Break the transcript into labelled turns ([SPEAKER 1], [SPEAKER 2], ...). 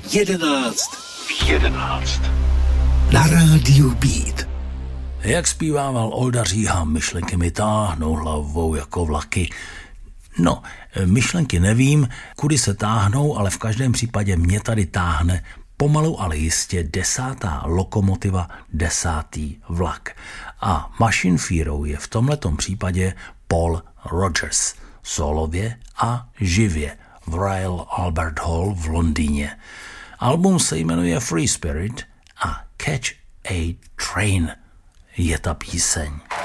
[SPEAKER 1] 11 na rádiu Beat.
[SPEAKER 2] Jak zpívával Olda Říha, myšlenky mi táhnou hlavou jako vlaky. No, myšlenky nevím, kudy se táhnou, ale v každém případě mě tady táhne pomalu, ale jistě 10. lokomotiva, 10. vlak. A mašinfírou je v tomhletom případě Paul Rodgers, solově a živě v Royal Albert Hall v Londýně. Album se jmenuje Free Spirit a Catch a Train je ta píseň.